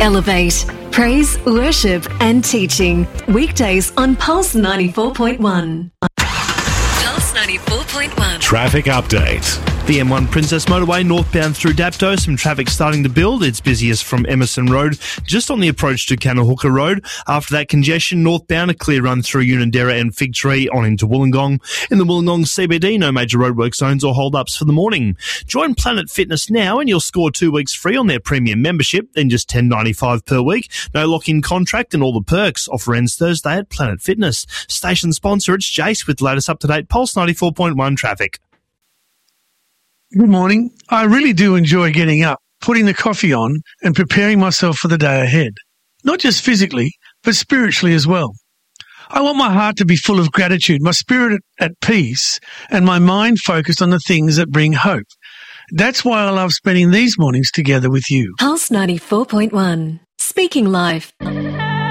Elevate. Praise, worship and teaching. Weekdays on Pulse 94.1. Pulse 94.1. Traffic update. The M1 Princess Motorway northbound through Dapto, some traffic starting to build. It's busiest from Emerson Road, just on the approach to Kanahooka Road. After that congestion, northbound, a clear run through Unanderra and Fig Tree on into Wollongong. In the Wollongong CBD, no major roadwork zones or hold-ups for the morning. Join Planet Fitness now and you'll score 2 weeks free on their premium membership, then just $10.95 per week. No lock-in contract and all the perks. Offer ends Thursday at Planet Fitness. Station sponsor, it's Jace with the latest up-to-date Pulse 94.1 traffic. Good morning. I really do enjoy getting up, putting the coffee on and preparing myself for the day ahead. Not just physically, but spiritually as well. I want my heart to be full of gratitude, my spirit at peace, and my mind focused on the things that bring hope. That's why I love spending these mornings together with you. Pulse 94.1. Speaking Life.